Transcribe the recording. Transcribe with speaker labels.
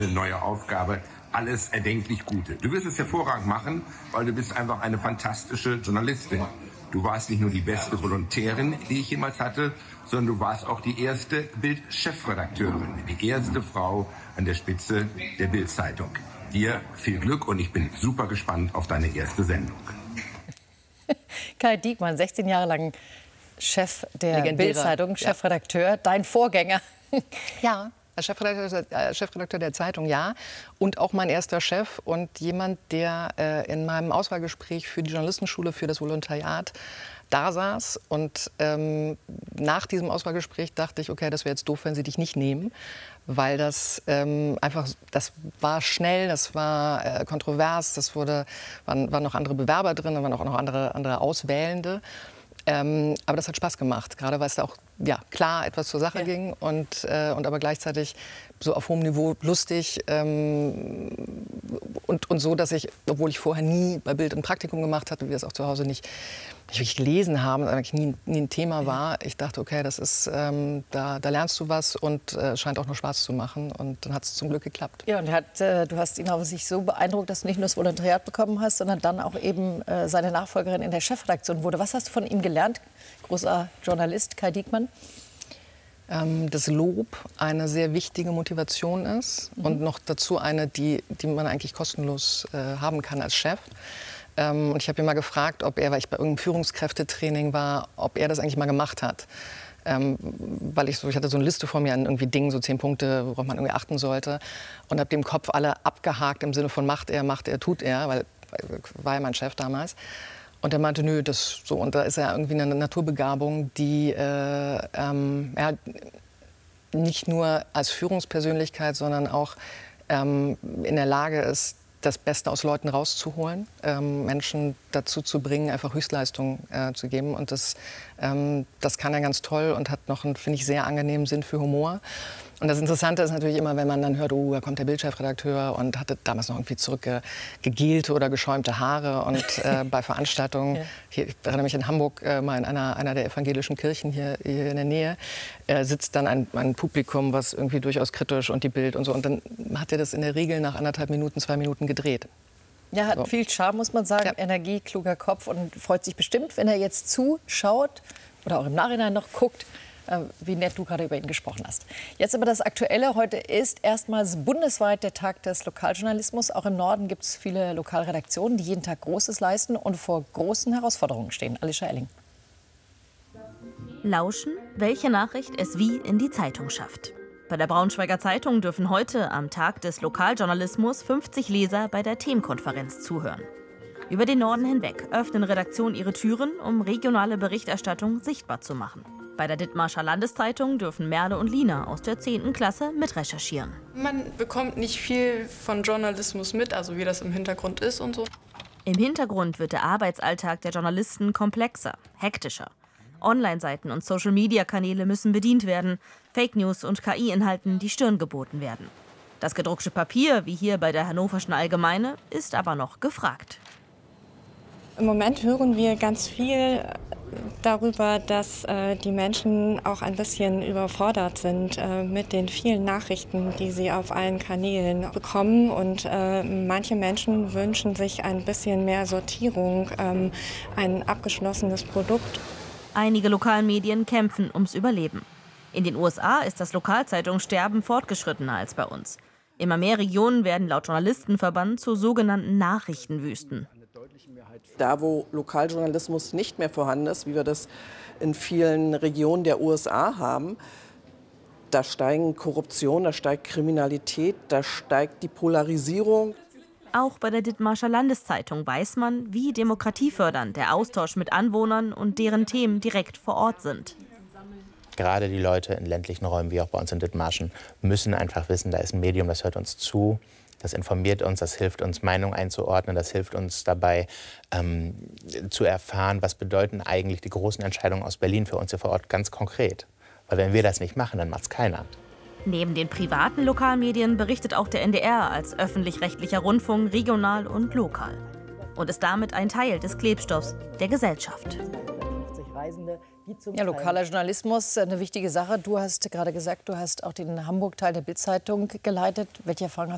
Speaker 1: Eine neue Aufgabe, alles erdenklich Gute. Du wirst es hervorragend machen, weil du bist einfach eine fantastische Journalistin. Du warst nicht nur die beste Volontärin, die ich jemals hatte, sondern du warst auch die erste Bild-Chefredakteurin, die erste Frau an der Spitze der Bild-Zeitung. Dir viel Glück und ich bin super gespannt auf deine erste Sendung.
Speaker 2: Kai Diekmann, 16 Jahre lang Chef der Bild-Zeitung, Chefredakteur, dein Vorgänger.
Speaker 3: Ja. Als Chefredakteur der Zeitung, ja. Und auch mein erster Chef und jemand, der in meinem Auswahlgespräch für die Journalistenschule, für das Volontariat da saß. Und nach diesem Auswahlgespräch dachte ich, okay, das wäre jetzt doof, wenn sie dich nicht nehmen. Weil das das war schnell, das war kontrovers, waren noch andere Bewerber drin, da waren auch noch andere Auswählende. Aber das hat Spaß gemacht, gerade weil es da auch klar etwas zur Sache ging und aber gleichzeitig so auf hohem Niveau lustig und so, dass ich, obwohl ich vorher nie bei Bild ein Praktikum gemacht hatte, wir das auch zu Hause nicht wirklich gelesen haben, eigentlich nie ein Thema war, ich dachte, okay, das ist, da lernst du was und scheint auch noch Spaß zu machen und dann hat es zum Glück geklappt.
Speaker 2: Ja, und du hast ihn aber sich so beeindruckt, dass du nicht nur das Volontariat bekommen hast, sondern dann auch eben seine Nachfolgerin in der Chefredaktion wurde. Was hast du von ihm gelernt, großer Journalist Kai Diekmann?
Speaker 3: Dass Lob eine sehr wichtige Motivation ist und noch dazu eine, die man eigentlich kostenlos haben kann als Chef. Und ich habe ihn mal gefragt, ob er, weil ich bei irgendeinem Führungskräftetraining war, ob er das eigentlich mal gemacht hat. Weil ich hatte so eine Liste vor mir an irgendwie Dingen, so 10 Punkte, worauf man irgendwie achten sollte. Und habe dem Kopf alle abgehakt im Sinne von macht er, tut er, weil war ja mein Chef damals. Und er meinte, nö, das so. Und da ist er irgendwie eine Naturbegabung, die nicht nur als Führungspersönlichkeit, sondern auch in der Lage ist, das Beste aus Leuten rauszuholen, Menschen dazu zu bringen, einfach Höchstleistung zu geben. Und das kann er ganz toll und hat noch einen, finde ich, sehr angenehmen Sinn für Humor. Und das Interessante ist natürlich immer, wenn man dann hört, oh, da kommt der Bildchefredakteur und hatte damals noch irgendwie zurückgegelte oder geschäumte Haare. Und bei Veranstaltungen, hier, ich erinnere mich in Hamburg, mal in einer der evangelischen Kirchen hier in der Nähe, sitzt dann ein Publikum, was irgendwie durchaus kritisch und die Bild und so. Und dann hat er das in der Regel nach 1,5 Minuten, 2 Minuten gedreht.
Speaker 2: Ja, hat viel Charme, muss man sagen, Energie, kluger Kopf und freut sich bestimmt, wenn er jetzt zuschaut oder auch im Nachhinein noch guckt, wie nett du gerade über ihn gesprochen hast. Jetzt aber das Aktuelle. Heute ist erstmals bundesweit der Tag des Lokaljournalismus. Auch im Norden gibt es viele Lokalredaktionen, die jeden Tag Großes leisten und vor großen Herausforderungen stehen. Alicia Elling.
Speaker 4: Lauschen, welche Nachricht es wie in die Zeitung schafft. Bei der Braunschweiger Zeitung dürfen heute am Tag des Lokaljournalismus 50 Leser bei der Themenkonferenz zuhören. Über den Norden hinweg öffnen Redaktionen ihre Türen, um regionale Berichterstattung sichtbar zu machen. Bei der Dithmarscher Landeszeitung dürfen Merle und Lina aus der 10. Klasse mitrecherchieren.
Speaker 5: Man bekommt nicht viel von Journalismus mit, also wie das im Hintergrund ist und so.
Speaker 4: Im Hintergrund wird der Arbeitsalltag der Journalisten komplexer, hektischer. Online-Seiten und Social-Media-Kanäle müssen bedient werden, Fake News und KI-Inhalten die Stirn geboten werden. Das gedruckte Papier, wie hier bei der Hannoverschen Allgemeine, ist aber noch gefragt.
Speaker 6: Im Moment hören wir ganz viel darüber, dass die Menschen auch ein bisschen überfordert sind mit den vielen Nachrichten, die sie auf allen Kanälen bekommen. Und manche Menschen wünschen sich ein bisschen mehr Sortierung, ein abgeschlossenes Produkt.
Speaker 4: Einige Lokalmedien kämpfen ums Überleben. In den USA ist das Lokalzeitungssterben fortgeschrittener als bei uns. Immer mehr Regionen werden laut Journalistenverband zu sogenannten Nachrichtenwüsten.
Speaker 7: Da, wo Lokaljournalismus nicht mehr vorhanden ist, wie wir das in vielen Regionen der USA haben, da steigen Korruption, da steigt Kriminalität, da steigt die Polarisierung.
Speaker 4: Auch bei der Dithmarscher Landeszeitung weiß man, wie demokratiefördernd der Austausch mit Anwohnern und deren Themen direkt vor Ort sind.
Speaker 8: Gerade die Leute in ländlichen Räumen, wie auch bei uns in Dithmarschen, müssen einfach wissen, da ist ein Medium, das hört uns zu. Das informiert uns, das hilft uns, Meinung einzuordnen, das hilft uns dabei, zu erfahren, was bedeuten eigentlich die großen Entscheidungen aus Berlin für uns hier vor Ort ganz konkret. Weil wenn wir das nicht machen, dann macht es keiner.
Speaker 4: Neben den privaten Lokalmedien berichtet auch der NDR als öffentlich-rechtlicher Rundfunk regional und lokal. Und ist damit ein Teil des Klebstoffs der Gesellschaft.
Speaker 2: Ja, lokaler Journalismus, eine wichtige Sache. Du hast gerade gesagt, du hast auch den Hamburg-Teil der Bild-Zeitung geleitet. Welche Erfahrungen hast du